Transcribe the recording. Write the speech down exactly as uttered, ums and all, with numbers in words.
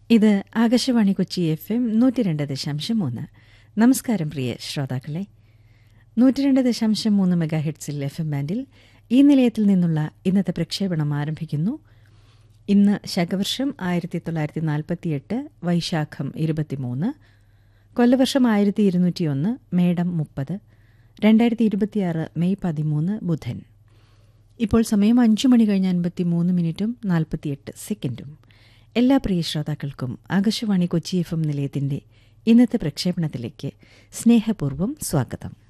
ഇത് Akashvani Kochi F M നൂറ്റി രണ്ട് ദശാംശം മൂന്ന്. നമസ്കാരം പ്രിയ ശ്രോതാക്കളെ. നൂറ്റി രണ്ട് ദശാംശം മൂന്ന് മെഗാ ഹെഡ്സിൽ എഫ് എം ബാൻഡിൽ ഈ നിലയത്തിൽ നിന്നുള്ള ഇന്നത്തെ പ്രക്ഷേപണം ആരംഭിക്കുന്നു. ഇന്ന് ശകവർഷം ആയിരത്തി തൊള്ളായിരത്തി നാൽപ്പത്തിയെട്ട് വൈശാഖം ഇരുപത്തിമൂന്ന്, കൊല്ലവർഷം ആയിരത്തി ഇരുന്നൂറ്റി ഒന്ന് മേടം മുപ്പത്, രണ്ടായിരത്തി ഇരുപത്തിയാറ് മെയ് പതിമൂന്ന് ബുധൻ. ഇപ്പോൾ സമയം അഞ്ചു മണി കഴിഞ്ഞ് അൻപത്തി മൂന്ന് മിനിറ്റും നാൽപ്പത്തിയെട്ട് സെക്കൻഡും. എല്ലാ പ്രിയ ശ്രോതാക്കൾക്കും ആകാശവാണി കൊച്ചി എഫ് എം നിലയത്തിന്റെ ഇന്നത്തെ പ്രക്ഷേപണത്തിലേക്ക് സ്നേഹപൂർവ്വം സ്വാഗതം.